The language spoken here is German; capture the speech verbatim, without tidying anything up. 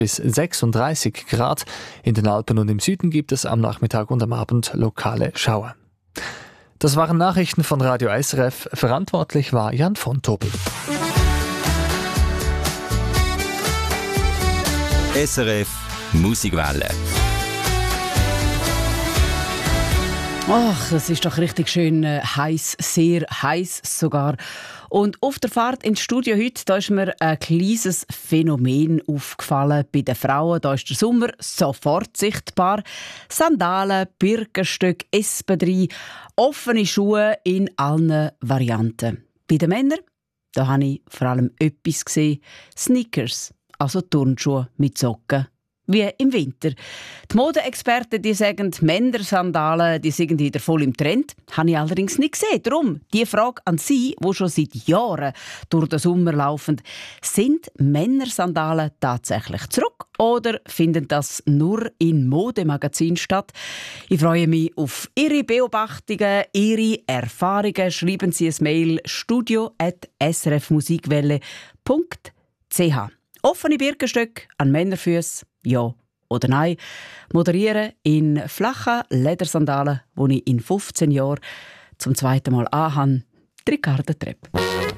bis sechsunddreißig Grad. In den Alpen und im Süden gibt es am Nachmittag und am Abend lokale Schauer. Das waren Nachrichten von Radio S R F. Verantwortlich war Jan von Tobel. S R F Musikwelle. Ach, das ist doch richtig schön äh, heiß, sehr heiß sogar. Und auf der Fahrt ins Studio heute, da ist mir ein kleines Phänomen aufgefallen bei den Frauen. Da ist der Sommer sofort sichtbar. Sandalen, Birkenstöcke, Espadrille, offene Schuhe in allen Varianten. Bei den Männern, da habe ich vor allem etwas gesehen: Sneakers, also Turnschuhe mit Socken. Wie im Winter. Die Modeexperten die sagen, Männersandalen die sind wieder voll im Trend. Habe ich allerdings nicht gesehen. Darum die Frage an Sie, die schon seit Jahren durch den Sommer laufen: Sind Männersandalen tatsächlich zurück oder finden das nur in Modemagazinen statt? Ich freue mich auf Ihre Beobachtungen, Ihre Erfahrungen. Schreiben Sie ein Mail studio at s r f musikwelle punkt c h. Offene Birkenstöcke an Männerfüße, ja oder nein. Moderieren in flachen Ledersandalen, die ich in fünfzehn Jahren zum zweiten Mal anhabe. Ricarda Trepp.